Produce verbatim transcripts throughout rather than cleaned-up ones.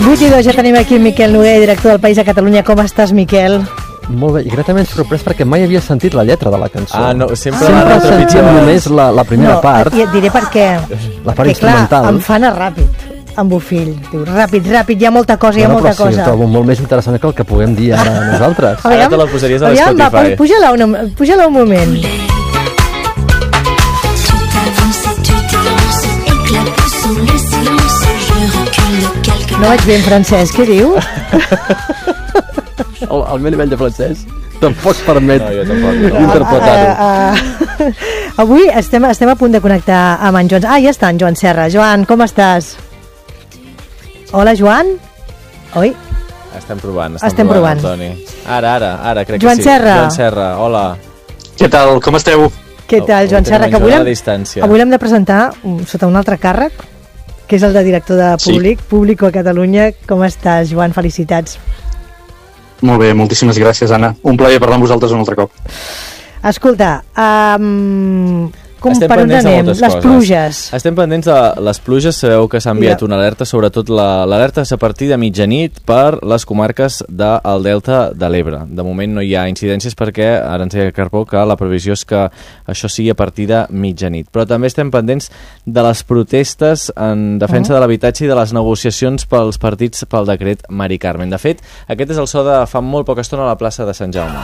vuit i dos, ja tenim aquí el Miquel Noguer, director del País de Catalunya. Com estàs, Miquel? Molt bé, i gratament sorprès perquè mai havia sentit la lletra de la cançó. Ah, no, sempre sempre ah, sentíem només la, la primera no, part. I et diré per què. La part perquè, instrumental. Clar, em fa anar ràpid, amb Bofill. Diu, ràpid, ràpid, hi ha molta cosa, hi ha no, molta però cosa. Sí, ho trobo molt més interessant que el que puguem dir ara nosaltres. Ara te la posaries a aviam, va, Spotify. puja-la un, puja-la un moment. No vaig bé en francès, què diu? El, el meu nivell de francès tampoc permet no, jo tampoc, no. interpretar-ho. Uh, uh, uh, avui estem, estem a punt de connectar amb en Joan. Ah, ja està en Joan Serra. Joan, com estàs? Hola, Joan? Oi? Estem provant, estem, estem provant, provant. Toni. Ara, ara, ara, crec Joan que sí. Serra. Joan Serra, hola. Què tal, com esteu? Què tal, Joan Serra? Que avui l'hem avui l'hem de presentar um, sota un altre càrrec, que és el de director de Públic, sí. Público a Catalunya. Com estàs, Joan? Felicitats. Molt bé, moltíssimes gràcies, Anna. Un plaer parlar amb vosaltres un altre cop. Escolta, um, com, Estem per on anem? Les coses. pluges. Estem pendents de les pluges. Sabeu que s'ha enviat Ja. una alerta, sobretot l'alerta és a partir de mitjanit per les comarques del Delta de l'Ebre. De moment no hi ha incidències perquè ara ens deia Carbó que la previsió és que això sigui a partir de mitjanit. Però també estem pendents de les protestes en defensa uh-huh. de l'habitatge i de les negociacions pels partits pel decret Mari Carmen. De fet, aquest és el so de fa molt poca estona a la plaça de Sant Jaume.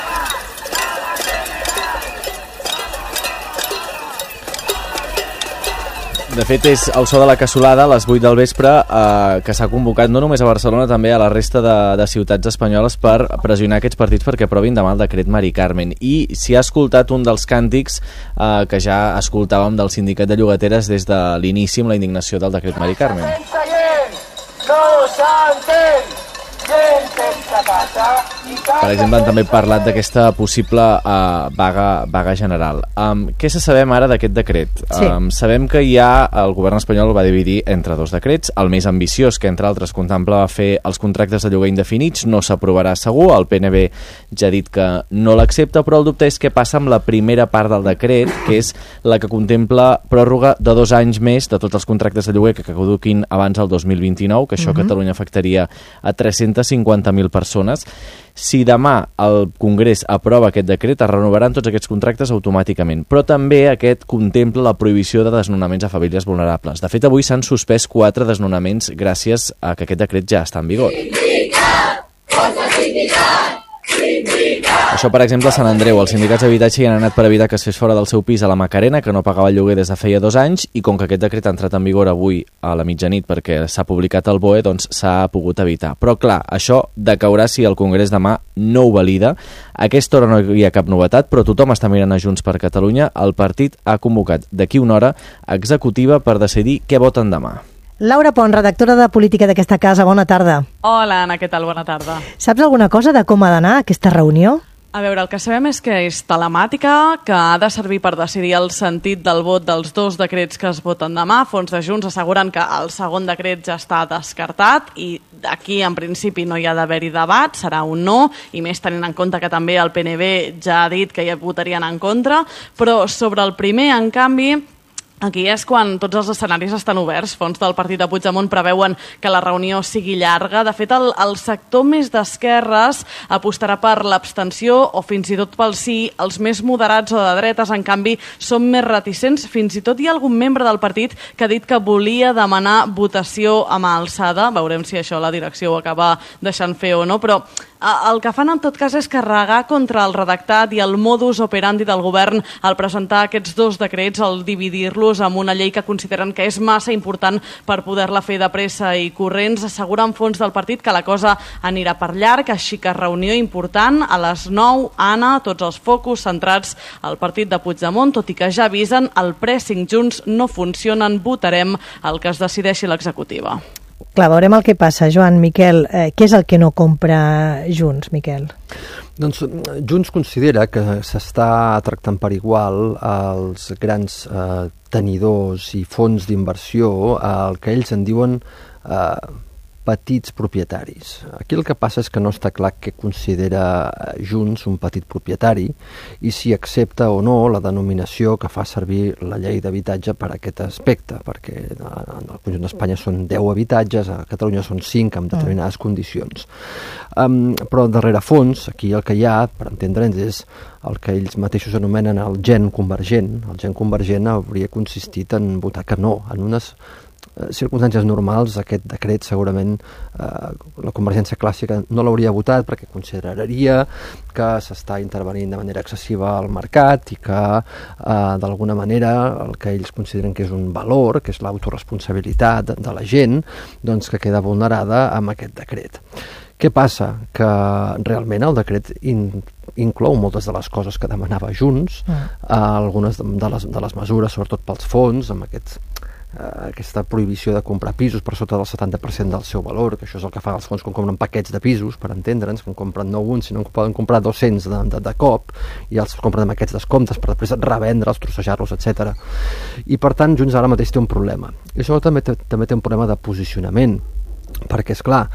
De fet, és el so de la cassolada a les vuit del vespre eh, que s'ha convocat no només a Barcelona, també a la resta de, de ciutats espanyoles per pressionar aquests partits perquè aprovin demà el decret Mari Carmen. I s'hi ha escoltat un dels càntics eh, que ja escoltàvem del sindicat de llogateres des de l'inici amb la indignació del decret Mari Carmen. No s'entén! Per exemple, han també parlat d'aquesta possible uh, vaga, vaga general. Um, què se sabem ara d'aquest decret? Sí. Um, sabem que ja el govern espanyol el va dividir entre dos decrets. El més ambiciós, que entre altres contempla fer els contractes de lloguer indefinits, no s'aprovarà segur. El P N B ja ha dit que no l'accepta, però el dubte és què passa amb la primera part del decret, que és la que contempla pròrroga de dos anys més de tots els contractes de lloguer que caduquin abans del dos mil vint-i-nou, que això uh-huh. a Catalunya afectaria a tres-cents cinquanta mil persones. Si demà el Congrés aprova aquest decret, es renovaran tots aquests contractes automàticament, però també aquest contempla la prohibició de desnonaments a famílies vulnerables. De fet, avui s'han suspès quatre desnonaments gràcies a que aquest decret ja està en vigor. Sindicat! Força sindicat! Això, per exemple, a Sant Andreu. Els sindicats d'habitatge hi han anat per evitar que es fes fora del seu pis a la Macarena, que no pagava el lloguer des de feia dos anys, i com que aquest decret ha entrat en vigor avui a la mitjanit perquè s'ha publicat al B O E, doncs s'ha pogut evitar. Però clar, això decaurà si el Congrés demà no ho valida. A aquesta hora no hi ha cap novetat, però tothom està mirant a Junts per Catalunya. El partit ha convocat d'aquí una hora executiva per decidir què voten demà. Laura Pont, redactora de política d'aquesta casa, bona tarda. Hola, Anna, què tal? Bona tarda. Saps alguna cosa de com ha d'anar aquesta reunió? A veure, el que sabem és que és telemàtica, que ha de servir per decidir el sentit del vot dels dos decrets que es voten demà. Fons de Junts asseguren que el segon decret ja està descartat i aquí, en principi, no hi ha d'haver-hi debat, serà un no, i més tenint en compte que també el P N B ja ha dit que hi votarien en contra, però sobre el primer, en canvi, aquí és quan tots els escenaris estan oberts. Fons del partit de Puigdemont preveuen que la reunió sigui llarga. De fet, el, el sector més d'esquerres apostarà per l'abstenció o fins i tot pel sí. Els més moderats o de dretes, en canvi, són més reticents. Fins i tot hi ha algun membre del partit que ha dit que volia demanar votació a mà alçada. Veurem si això la direcció ho acaba deixant fer o no, però el que fan en tot cas és carregar contra el redactat i el modus operandi del govern al presentar aquests dos decrets, al dividir-los amb una llei que consideren que és massa important per poder-la fer de pressa i corrents. Asseguren fons del partit que la cosa anirà per llarg, així que reunió important a les nou. Anna, tots els focus centrats al partit de Puigdemont, tot i que ja avisen el pressing Junts no funcionen, votarem el que es decideixi l'executiva. Clar, veurem el que passa. Joan, Miquel, eh, què és el que no compra Junts, Miquel? Doncs Junts considera que s'està tractant per igual els grans eh, tenidors i fons d'inversió, el que ells en diuen eh, petits propietaris. Aquí el que passa és que no està clar què considera Junts un petit propietari i si accepta o no la denominació que fa servir la llei d'habitatge per a aquest aspecte, perquè en el conjunt d'Espanya són deu habitatges, a Catalunya són cinc amb determinades condicions. Um, però darrere fons, aquí el que hi ha, per entendre'ns, és el que ells mateixos anomenen el gen convergent. El gen convergent hauria consistit en votar que no, en unes circumstàncies normals. Aquest decret segurament eh, la Convergència clàssica no l'hauria votat perquè consideraria que s'està intervenint de manera excessiva al mercat i que eh, d'alguna manera el que ells consideren que és un valor, que és l'autoresponsabilitat de, de la gent, doncs que queda vulnerada amb aquest decret. Què passa? Que realment el decret in, inclou moltes de les coses que demanava Junts, mm. eh, algunes de, de, les, de les mesures, sobretot pels fons, amb aquests aquesta prohibició de comprar pisos per sota del setanta per cent del seu valor, que això és el que fan els fons quan compren paquets de pisos, per entendre'ns, que en compren no un, sinó que poden comprar dos-cents de, de, de cop, i els compren amb aquests descomptes per després revendre'ls, trossejar-los, etcètera. I per tant, Junts ara mateix té un problema. I això també té, també té un problema de posicionament, perquè, és clar,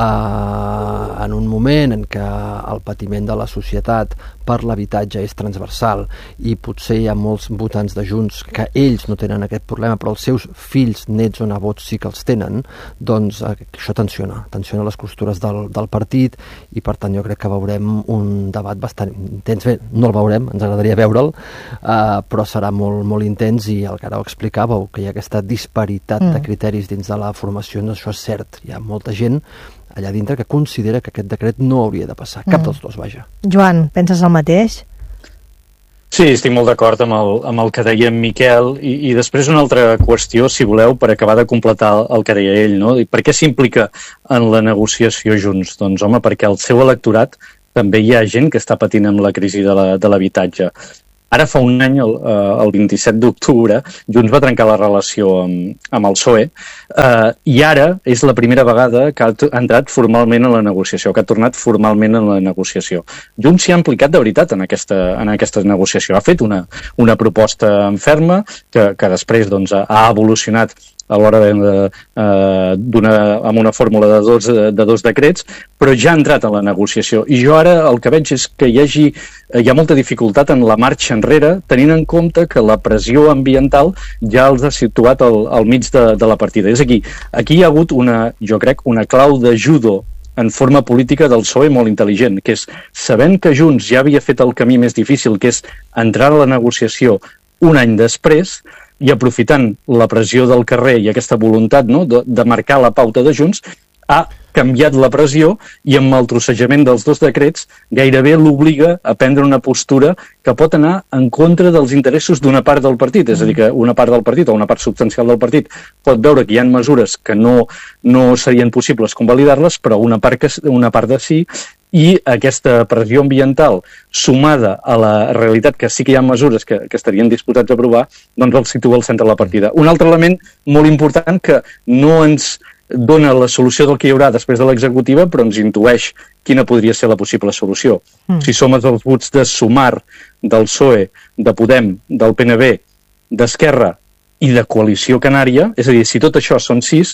eh, en un moment en què el patiment de la societat per l'habitatge és transversal i potser hi ha molts votants de Junts que ells no tenen aquest problema, però els seus fills, nets o nebots sí que els tenen, doncs eh, això tensiona, tensiona les costures del, del partit i per tant jo crec que veurem un debat bastant intens. Bé, no el veurem, ens agradaria veure'l, eh, però serà molt, molt intens i el que ara ho explicàveu, que hi ha aquesta disparitat mm. de criteris dins de la formació, no, això és cert. Hi ha molta gent allà dintre que considera que aquest decret no hauria de passar. Cap mm. dels dos, vaja. Joan, penses el mateix? Sí, estic molt d'acord amb, el, amb el que deia en Miquel i, i després una altra qüestió, si voleu, per acabar de completar el, el que deia ell, no? I per què s'implica en la negociació Junts? Doncs, home, perquè el seu electorat també hi ha gent que està patint amb la crisi de la, de l'habitatge. Ara fa un any, el, el vint-i-set d'octubre, Junts va trencar la relació amb, amb el P S O E eh, i ara és la primera vegada que ha entrat formalment en la negociació, que ha tornat formalment en la negociació. Junts s'hi ha implicat de veritat en aquesta, en aquesta negociació. Ha fet una, una proposta en ferma que, que després doncs, ha evolucionat a l'hora de, eh, d'una, amb una fórmula de dos, de dos decrets, però ja ha entrat en la negociació. I jo ara el que veig és que hi hagi hi ha molta dificultat en la marxa enrere, tenint en compte que la pressió ambiental ja els ha situat al, al mig de, de la partida. És aquí, aquí hi ha hagut una, jo crec, una clau de judo en forma política del P S O E molt intel·ligent, que és, sabent que Junts ja havia fet el camí més difícil, que és entrar a la negociació un any després, i aprofitant la pressió del carrer i aquesta voluntat, no, de, de marcar la pauta de Junts, ha canviat la pressió i amb el trossejament dels dos decrets gairebé l'obliga a prendre una postura que pot anar en contra dels interessos d'una part del partit. És a dir, que una part del partit o una part substancial del partit pot veure que hi ha mesures que no, no serien possibles convalidar-les, però una part, que, una part de sí, i aquesta pressió ambiental sumada a la realitat que sí que hi ha mesures que, que estarien disposats a aprovar, doncs el situa al centre de la partida. Un altre element molt important que no ens dona la solució del que hi haurà després de l'executiva, però ens intueix quina podria ser la possible solució. Mm. Si som els vots de Sumar, del P S O E, de Podem, del P N B, d'Esquerra i de Coalició Canària, és a dir, si tot això són sis,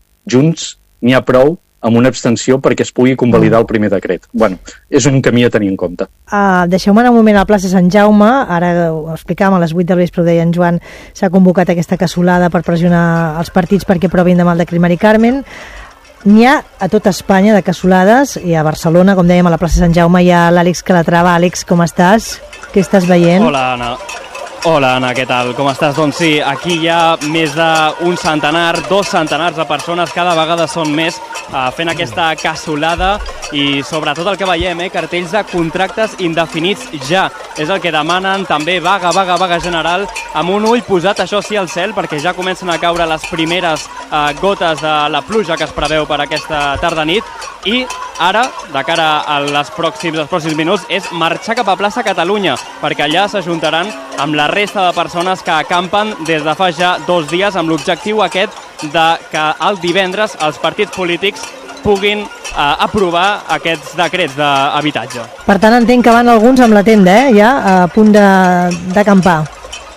Junts n'hi ha prou amb una abstenció perquè es pugui convalidar el primer decret. Bueno, és un camí a tenir en compte. Uh, Deixeu-me anar un moment a la plaça Sant Jaume. Ara ho explicàvem a les vuit del vespre, ho deia en Joan, s'ha convocat aquesta cassolada per pressionar els partits perquè aprovin demà el decret Mari Carmen. N'hi ha a tota Espanya de cassolades, i a Barcelona, com dèiem, a la plaça Sant Jaume hi ha l'Àlex Calatrava. Àlex, com estàs? Què estàs veient? Hola, Anna. Hola, Anna, què tal? Com estàs? Doncs sí, aquí hi ha més d'un centenar, dos centenars de persones, cada vegada són més, eh, fent aquesta cassolada i sobretot el que veiem, eh, cartells de contractes indefinits ja. És el que demanen també vaga, vaga, vaga general, amb un ull posat, això sí, al cel, perquè ja comencen a caure les primeres eh, gotes de la pluja que es preveu per aquesta tarda-nit i ara, de cara a les pròxims, els pròxims minuts, és marxar cap a plaça Catalunya, perquè allà s'ajuntaran amb la resta de persones que acampen des de fa ja dos dies amb l'objectiu aquest de que el divendres els partits polítics puguin eh, aprovar aquests decrets d'habitatge. Per tant, entenc que van alguns amb la tenda, eh, ja a punt d'acampar.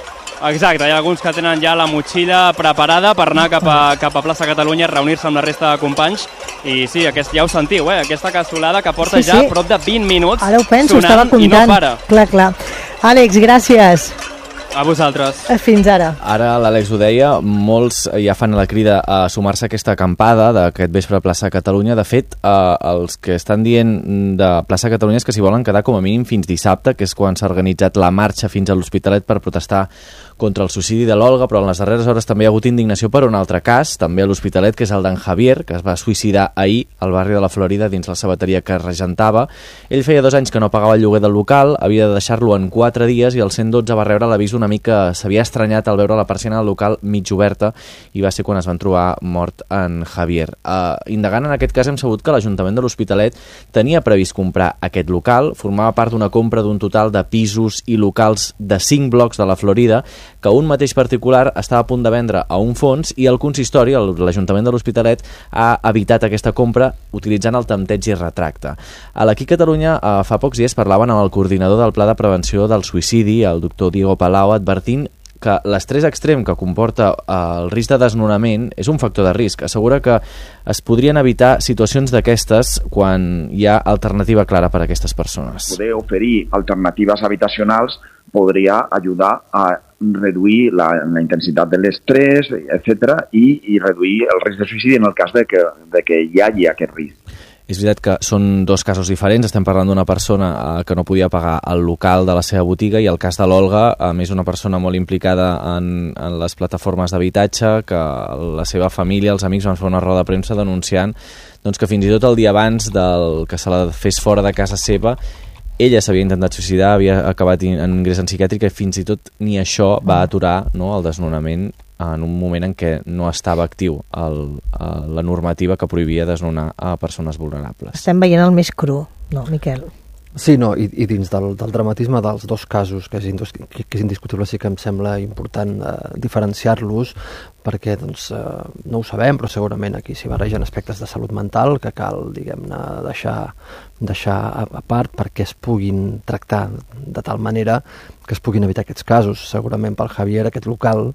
Exacte, hi ha alguns que tenen ja la motxilla preparada per anar cap a, cap a plaça Catalunya, reunir-se amb la resta de companys. I sí, aquest, ja ho sentiu, eh? Aquesta cassolada que porta sí, sí. ja prop de vint minuts Ara ho penso, sonant i no para. Clar, clar. Àlex, gràcies. A vosaltres. Fins ara. Ara l'Àlex ho deia, molts ja fan la crida a sumar-se a aquesta acampada d'aquest vespre a plaça Catalunya. De fet, eh, els que estan dient de plaça Catalunya és que s'hi volen quedar com a mínim fins dissabte, que és quan s'ha organitzat la marxa fins a l'Hospitalet per protestar contra el suïcidi de l'Olga, però en les darreres hores també hi ha hagut indignació per un altre cas, també a l'Hospitalet, que és el d'en Javier, que es va suïcidar ahir al barri de la Florida dins la sabateria que regentava. Ell feia dos anys que no pagava el lloguer del local, havia de deixar-lo en quatre dies i el cent dotze va rebre l'avís una mica s'havia estranyat al veure la persiana del local mig oberta i va ser quan es van trobar mort en Javier. Uh, indagant en aquest cas hem sabut que l'Ajuntament de l'Hospitalet tenia previst comprar aquest local, formava part d'una compra d'un total de pisos i locals de cinc blocs de la Florida que un mateix particular estava a punt de vendre a un fons i el consistori, l'Ajuntament de l'Hospitalet, ha evitat aquesta compra utilitzant el tempteig i retracte. A l'Aquí Catalunya uh, fa pocs dies parlaven amb el coordinador del Pla de Prevenció del Suïcidi, el doctor Diego Palau, advertint que l'estrès extrem que comporta el risc de desnonament és un factor de risc. Assegura que es podrien evitar situacions d'aquestes quan hi ha alternativa clara per a aquestes persones. Poder oferir alternatives habitacionals podria ajudar a reduir la, la intensitat de l'estrès, etcètera, i, i reduir el risc de suïcidi en el cas de que, de que hi hagi aquest risc. És veritat que són dos casos diferents. Estem parlant d'una persona eh, que no podia pagar el local de la seva botiga i el cas de l'Olga, a més una persona molt implicada en, en les plataformes d'habitatge, que la seva família, els amics van fer una roda de premsa denunciant doncs, que fins i tot el dia abans del que se la fes fora de casa seva ella s'havia intentat suïcidar, havia acabat en ingrés en psiquiàtrica i fins i tot ni això va aturar, no, el desnonament en un moment en què no estava actiu el, el, la normativa que prohibia desnonar a persones vulnerables. Estem veient el més cru, no, Miquel? Sí, no, i, i dins del, del dramatisme dels dos casos, que és, indis, que és indiscutible, sí que em sembla important eh, diferenciar-los, perquè doncs, eh, no ho sabem, però segurament aquí s'hi barregen aspectes de salut mental que cal, diguem-ne, deixar, deixar a, a part perquè es puguin tractar de tal manera que es puguin evitar aquests casos. Segurament pel Javier aquest local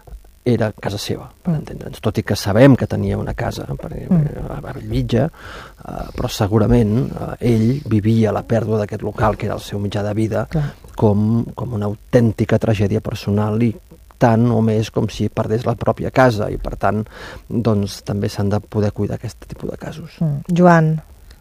era casa seva, per entendre'ns, tot i que sabem que tenia una casa a Bellvitge, eh, però segurament eh, ell vivia la pèrdua d'aquest local, que era el seu mitjà de vida, com, com una autèntica tragèdia personal i tant o més com si perdés la pròpia casa i per tant doncs, també s'han de poder cuidar aquest tipus de casos. Mm. Joan.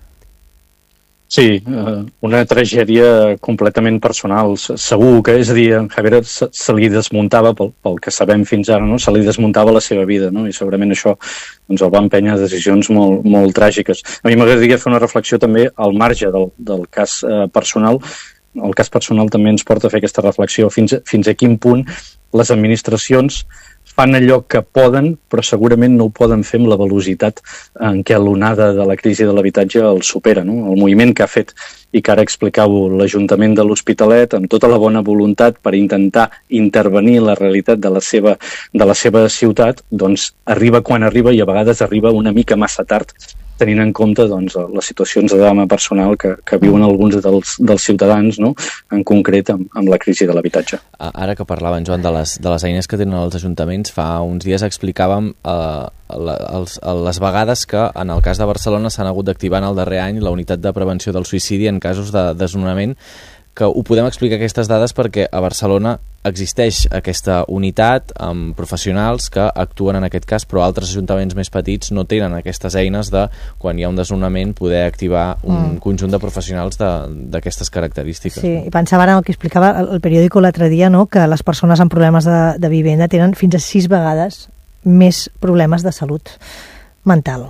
Sí, una tragèdia completament personal, segur que, és a dir, en Javier se, se li desmuntava, pel, pel que sabem fins ara, no? Se li desmuntava la seva vida, no? I segurament això doncs, el va empènyer a decisions molt, molt tràgiques. A mi m'agradaria fer una reflexió també al marge del, del cas eh, personal. El cas personal també ens porta a fer aquesta reflexió fins, fins a quin punt les administracions fan allò que poden, però segurament no ho poden fer amb la velocitat en què l'onada de la crisi de l'habitatge el supera, no? El moviment que ha fet i que ara explicàveu l'Ajuntament de l'Hospitalet amb tota la bona voluntat per intentar intervenir la realitat de la seva, de la seva ciutat, doncs arriba quan arriba i a vegades arriba una mica massa tard, tenint en compte doncs, les situacions de drama personal que, que viuen alguns dels, dels ciutadans, no? En concret amb, amb la crisi de l'habitatge. Ara que parlaven, Joan, de les, de les eines que tenen els ajuntaments, fa uns dies explicàvem eh, la, els, les vegades que en el cas de Barcelona s'han hagut d'activar en el darrer any la unitat de prevenció del suïcidi en casos de desnonament, que ho podem explicar aquestes dades perquè a Barcelona existeix aquesta unitat amb professionals que actuen en aquest cas, però altres ajuntaments més petits no tenen aquestes eines de, quan hi ha un desnonament, poder activar un mm. conjunt de professionals d'aquestes característiques. Sí, i pensava ara el que explicava el, el periòdico l'altre dia, no?, que les persones amb problemes de, de vivenda tenen fins a sis vegades més problemes de salut mental.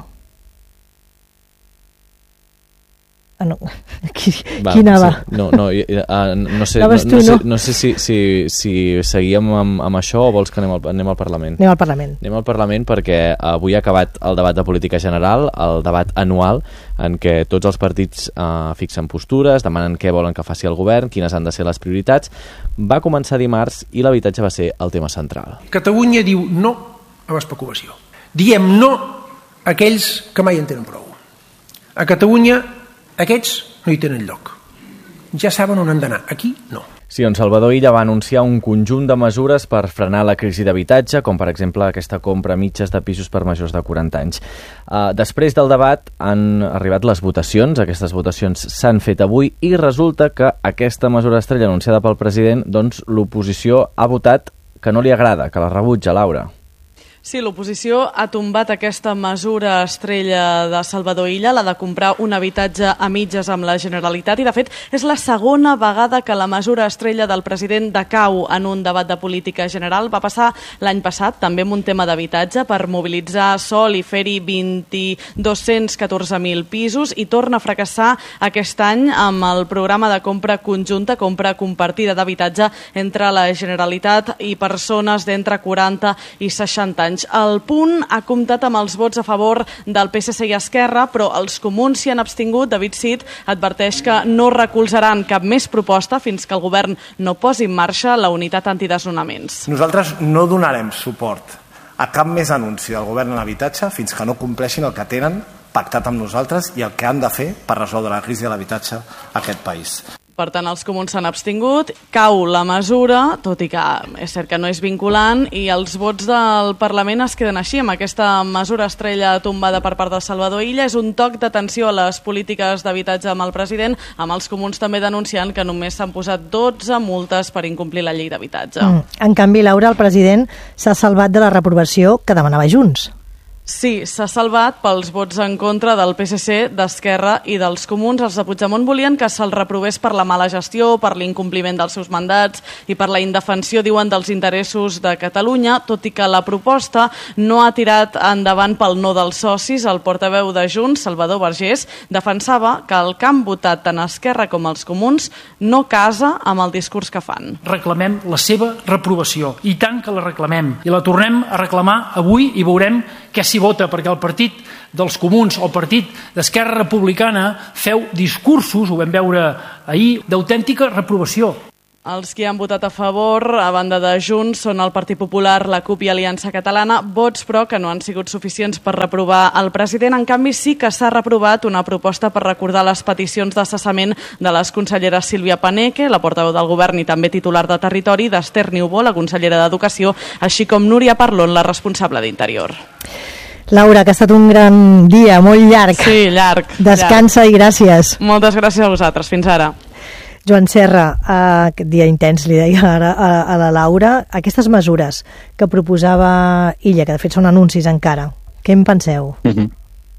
Ah, no. Qui, Va, qui anava? Sí. No, no, uh, no sé, no, tu, no, no? sé, no sé si, si, si seguíem amb, amb això o vols que anem al, anem al Parlament? Anem al Parlament. Anem al Parlament perquè avui ha acabat el debat de política general, el debat anual, en què tots els partits uh, fixen postures, demanen què volen que faci el govern, quines han de ser les prioritats. Va començar dimarts i l'habitatge va ser el tema central. Catalunya diu no a l'especulació. Diem no a aquells que mai en tenen prou. A Catalunya aquests no hi tenen lloc. Ja saben on han d'anar. Aquí, no. Sí, on Salvador Illa va anunciar un conjunt de mesures per frenar la crisi d'habitatge, com per exemple aquesta compra a mitges de pisos per majors de quaranta anys. Uh, després del debat han arribat les votacions, aquestes votacions s'han fet avui i resulta que aquesta mesura estrella anunciada pel president, doncs l'oposició ha votat que no li agrada, que la rebutja, Laura. Sí, l'oposició ha tombat aquesta mesura estrella de Salvador Illa, la de comprar un habitatge a mitges amb la Generalitat, i de fet és la segona vegada que la mesura estrella del president decau en un debat de política general. Va passar l'any passat també amb un tema d'habitatge per mobilitzar sòl i fer-hi dos-cents catorze mil pisos, i torna a fracassar aquest any amb el programa de compra conjunta, compra compartida d'habitatge entre la Generalitat i persones d'entre quaranta i seixanta anys. El Punt ha comptat amb els vots a favor del P S C i Esquerra, però els comuns s'hi han abstingut. David Cid adverteix que no recolzaran cap més proposta fins que el govern no posi en marxa la unitat antidesnonaments. Nosaltres no donarem suport a cap més anunci del govern en habitatge fins que no compleixin el que tenen pactat amb nosaltres i el que han de fer per resoldre la crisi de l'habitatge a aquest país. Per tant, els comuns s'han abstingut, cau la mesura, tot i que és cert que no és vinculant, i els vots del Parlament es queden així, amb aquesta mesura estrella tombada per part de Salvador Illa. És un toc d'atenció a les polítiques d'habitatge amb el president, amb els comuns també denunciant que només s'han posat dotze multes per incomplir la llei d'habitatge. Mm. En canvi, Laura, el president s'ha salvat de la reprovació que demanava Junts. Sí, s'ha salvat pels vots en contra del P S C, d'Esquerra i dels comuns. Els de Puigdemont volien que se'l reprovés per la mala gestió, per l'incompliment dels seus mandats i per la indefensió, diuen, dels interessos de Catalunya, tot i que la proposta no ha tirat endavant pel no dels socis. El portaveu de Junts, Salvador Vergés, defensava que el que han votat tant Esquerra com els comuns no casa amb el discurs que fan. Reclamem la seva reprovació, i tant que la reclamem, i la tornem a reclamar avui i veurem què s'hi vota, perquè el partit dels comuns, el partit d'Esquerra Republicana, feu discursos, ho vam veure ahir, d'autèntica reprovació. Els que han votat a favor, a banda de Junts, són el Partit Popular, la CUP i Aliança Catalana, vots però que no han sigut suficients per reprovar el president. En canvi, sí que s'ha reprovat una proposta per recordar les peticions de cessament de les conselleres Sílvia Paneque, la portaveu del govern i també titular de Territori, d'Esther Niubó, la consellera d'Educació, així com Núria Parlon, la responsable d'Interior. Laura, que ha estat un gran dia, molt llarg. Sí, llarg. Descansa llarg. I gràcies. Moltes gràcies a vosaltres. Fins ara. Joan Serra, uh, aquest dia intens, li deia ara a, a la Laura, aquestes mesures que proposava Illa, que de fet són anuncis encara, què en penseu? Mm-hmm.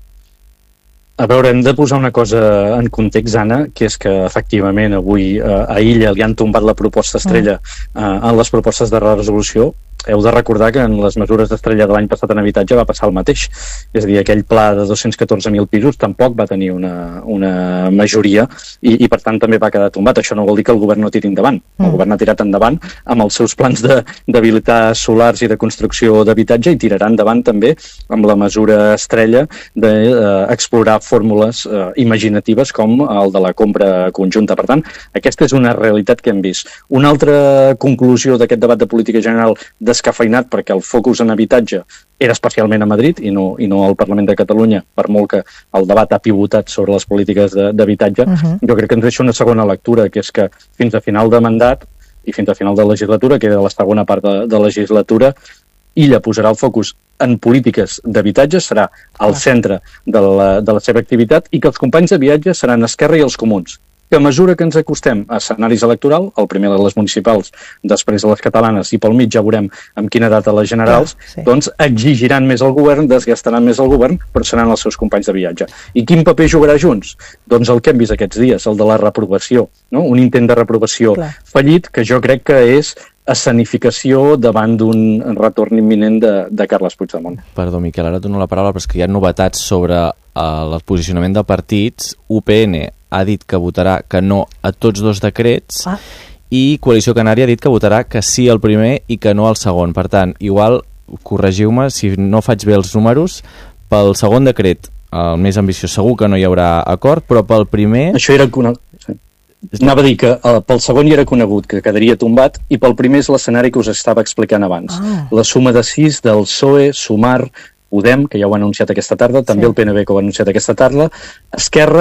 A veure, hem de posar una cosa en context, Anna, que és que efectivament avui eh, a Illa li han tombat la proposta estrella eh, en les propostes de resolució. Heu de recordar que en les mesures d'estrella de l'any passat en habitatge va passar el mateix. És a dir, aquell pla de dos-cents catorze mil pisos tampoc va tenir una, una majoria i, i per tant també va quedar tombat. Això no vol dir que el govern no tiri endavant. El govern ha tirat endavant amb els seus plans d'habilitar solars i de construcció d'habitatge i tirarà endavant també amb la mesura estrella d'explorar eh, fórmules eh, imaginatives com el de la compra conjunta. Per tant, aquesta és una realitat que hem vist. Una altra conclusió d'aquest debat de política general descafeinat, perquè el focus en habitatge era especialment a Madrid i no, i no al Parlament de Catalunya, per molt que el debat ha pivotat sobre les polítiques d'habitatge, uh-huh. Jo crec que ens deixa una segona lectura, que és que fins a final de mandat i fins a final de legislatura, que era la segona part de, de legislatura, Illa posarà el focus en polítiques d'habitatge, serà al centre de la, de la seva activitat, i que els companys de viatge seran Esquerra i els comuns. Que a mesura que ens acostem a escenaris electorals, el primer de les municipals, després de les catalanes, i pel mig ja veurem amb quina data les generals, ja, sí. Doncs exigiran més al govern, desgastaran més al govern, però seran els seus companys de viatge. I quin paper jugarà Junts? Doncs el que hem vist aquests dies, el de la reprovació, no? Un intent de reprovació Clar. fallit, que jo crec que és escenificació davant d'un retorn imminent de, de Carles Puigdemont. Perdó, Miquel, ara et dono la paraula, però és que hi ha novetats sobre uh, el posicionament de partits. U P N ha dit que votarà que no a tots dos decrets ah. i Coalició Canària ha dit que votarà que sí al primer i que no al segon. Per tant, igual, corregiu-me si no faig bé els números, pel segon decret, el més ambiciós, segur que no hi haurà acord, però pel primer... Això era conegut. Sí. Anava a dir que uh, pel segon ja era conegut que quedaria tombat, i pel primer és l'escenari que us estava explicant abans. Ah. La suma de sis del P S O E, Sumar, Podem, que ja ho ha anunciat aquesta tarda, també sí. El P N B, que ho ha anunciat aquesta tarda, Esquerra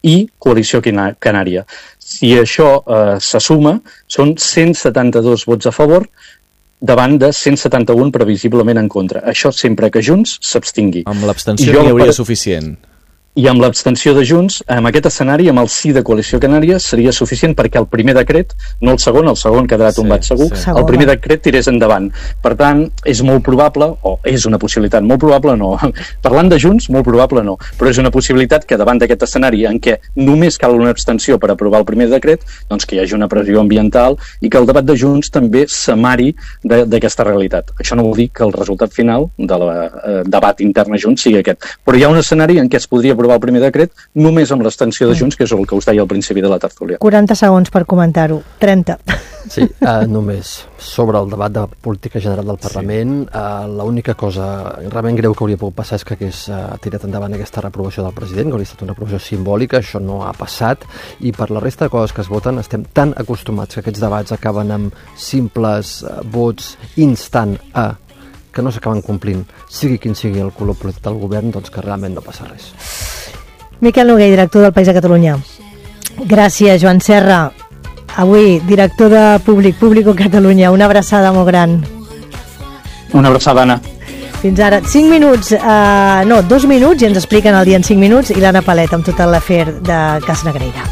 i Coalició Canària. Si això eh, se suma, són cent setanta-dos vots a favor davant de cent setanta-un previsiblement en contra. Això sempre que Junts s'abstingui. Amb l'abstenció n'hi hauria suficient. I amb l'abstenció de Junts, en aquest escenari, amb el sí de Coalició Canària, seria suficient perquè el primer decret, no el segon, el segon quedarà tombat sí, segur, sí. el primer decret tirés endavant. Per tant, és molt probable, o és una possibilitat molt probable, no. Parlant de Junts, molt probable no, però és una possibilitat que davant d'aquest escenari en què només cal una abstenció per aprovar el primer decret, doncs que hi hagi una pressió ambiental i que el debat de Junts també s'amari d'aquesta realitat. Això no vol dir que el resultat final del eh, debat intern a Junts sigui aquest. Però hi ha un escenari en què es podria aprovar el primer decret només amb l'extensió de Junts, que és el que us deia al principi de la tertúlia. quaranta segons per comentar-ho. trenta. Sí, uh, només sobre el debat de política general del Parlament, sí. uh, l'única cosa realment greu que hauria pogut passar és que hagués uh, tirat endavant aquesta reprovació del president, que hauria estat una reprovació simbòlica, això no ha passat, i per la resta de coses que es voten estem tan acostumats que aquests debats acaben amb simples uh, vots instant a que no s'acaben complint, sigui quin sigui el color polític del govern, doncs que realment no passa res. Miquel Noguer, director del País de Catalunya. Gràcies, Joan Serra. Avui, director de Públic, Público Catalunya. Una abraçada molt gran. Una abraçada, Anna. Fins ara. Cinc minuts, uh, no, dos minuts, i ens expliquen el dia en cinc minuts, i l'Anna Palet amb tot l'afer de Cas Negreira.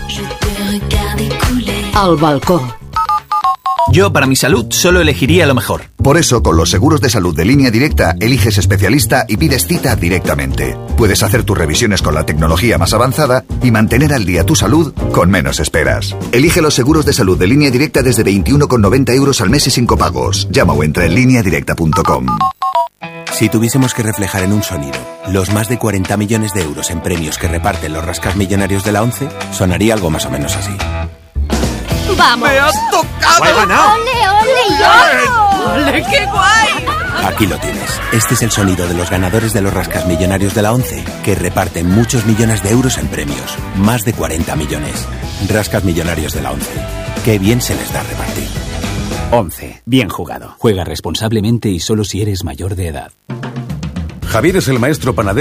Al balcó. Yo, para mi salud, solo elegiría lo mejor. Por eso, con los seguros de salud de Línea Directa, eliges especialista y pides cita directamente. Puedes hacer tus revisiones con la tecnología más avanzada y mantener al día tu salud con menos esperas. Elige los seguros de salud de Línea Directa desde veintiuno con noventa euros al mes y sin copagos. Llama o entra en línea directa punto com. Si tuviésemos que reflejar en un sonido los más de cuarenta millones de euros en premios que reparten los rascasmillonarios de la ONCE, sonaría algo más o menos así. ¡Vamos! ¡Me has tocado! ¡He ganado! ¡Ole, ole, yo! ¡Ole, qué guay! Aquí lo tienes. Este es el sonido de los ganadores de los rascasmillonarios de la ONCE, que reparten muchos millones de euros en premios. Más de cuarenta millones. Rascasmillonarios de la ONCE. Qué bien se les da repartir. ONCE. Bien jugado. Juega responsablemente y solo si eres mayor de edad. Javier es el maestro panadero